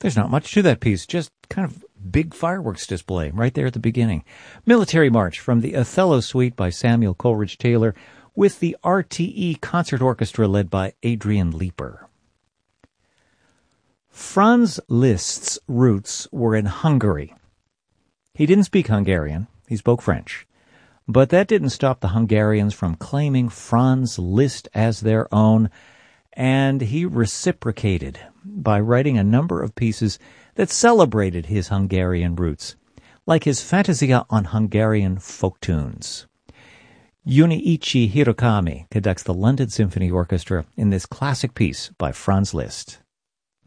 There's not much to that piece, just kind of big fireworks display right there at the beginning. Military March from the Othello Suite by Samuel Coleridge Taylor with the RTE Concert Orchestra led by Adrian Leeper. Franz Liszt's roots were in Hungary. He didn't speak Hungarian, he spoke French. But that didn't stop the Hungarians from claiming Franz Liszt as their own, and he reciprocated by writing a number of pieces that celebrated his Hungarian roots, like his Fantasia on Hungarian folk tunes. Junichi Hirokami conducts the London Symphony Orchestra in this classic piece by Franz Liszt.